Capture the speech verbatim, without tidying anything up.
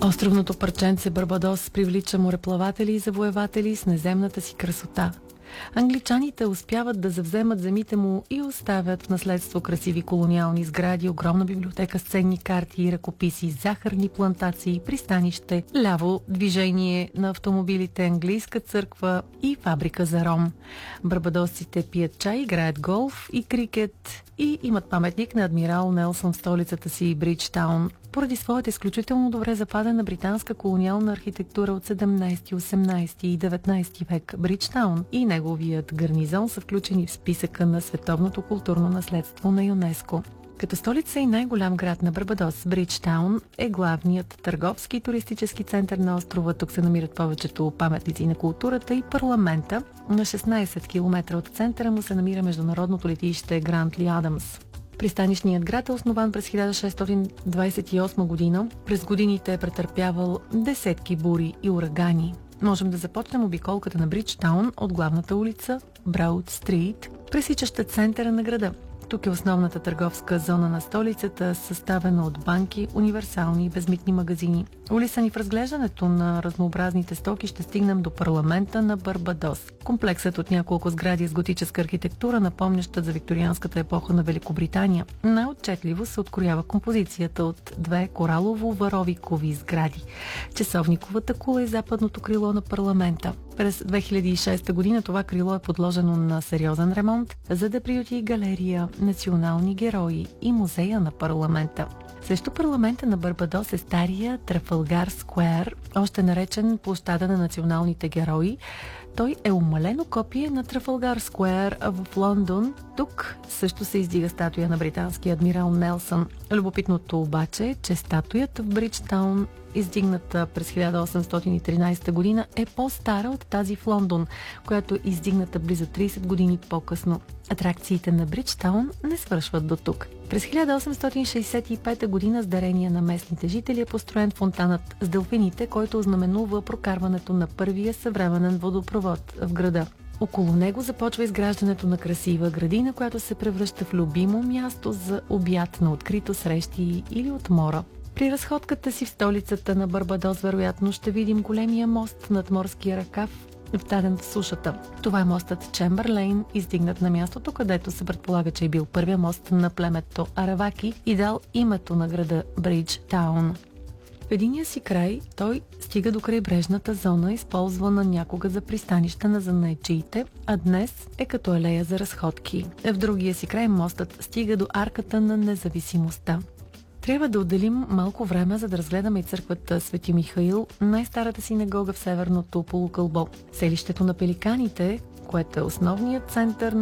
Островното парченце Барбадос привлича мореплаватели и завоеватели с неземната си красота. Англичаните успяват да завземат земите му и оставят в наследство красиви колониални сгради, огромна библиотека с ценни карти и ръкописи, захарни плантации, пристанище, ляво движение на автомобилите, английска църква и фабрика за ром. Барбадосците пият чай, играят голф и крикет и имат паметник на адмирал Нелсън в столицата си Бриджтаун, поради своята изключително добре запазена британска колониална архитектура от седемнайсети, осемнайсети и деветнайсети век. Бриджтаун и неговият гарнизон са включени в списъка на световното културно наследство на ЮНЕСКО. Като столица и най-голям град на Барбадос, Бриджтаун е главният търговски и туристически център на острова. Тук се намират повечето паметници на културата и парламента. На шестнайсет километра от центъра му се намира международното летище Грантли Адамс. Пристанищният град е основан през хиляда шестстотин двайсет и осма година. През годините е претърпявал десетки бури и урагани. Можем да започнем обиколката на Бриджтаун от главната улица Броуд Стрит, пресичаща центъра на града. Тук е основната търговска зона на столицата, съставена от банки, универсални и безмитни магазини. Улисани в разглеждането на разнообразните стоки ще стигнем до парламента на Барбадос. Комплексът от няколко сгради с готическа архитектура, напомняща за викторианската епоха на Великобритания. Най-отчетливо се откроява композицията от две коралово-варовикови сгради. Часовниковата кула и западното крило на парламента. През две хиляди и шеста година това крило е подложено на сериозен ремонт, за да приюти галерия, национални герои и музея на парламента. Срещу парламента на Барбадос е стария Трафалгар Скуер, още наречен площада на националните герои. Той е умалено копие на Трафалгар Скуер в Лондон. Тук също се издига статуя на британския адмирал Нелсън. Любопитното обаче е, че статуята в Бриджтаун, издигната през хиляда осемстотин и тринайсета година, е по-стара от тази в Лондон, която е издигната близо трийсет години по-късно. Атракциите на Бриджтаун не свършват до тук. През хиляда осемстотин шейсет и пета година с дарение на местните жители е построен фонтанът с делфините, който ознаменува прокарването на първия съвременен водопровод в града. Около него започва изграждането на красива градина, която се превръща в любимо място за обяд на открито, срещи или от мора. При разходката си в столицата на Барбадос вероятно ще видим големия мост над морския ръкав, вдаден в сушата. Това е мостът Чембърлейн, издигнат на мястото, където се предполага, че е бил първия мост на племето Араваки и дал името на града Бриджтаун. В единия си край той стига до крайбрежната зона, използвана някога за пристанище на занаятчиите, а днес е като алея за разходки. В другия си край мостът стига до арката на независимостта. Трябва да отделим малко време, за да разгледаме и църквата Свети Михаил, най-старата синагога в северното полукълбо. Селището на пеликаните, което е основният център на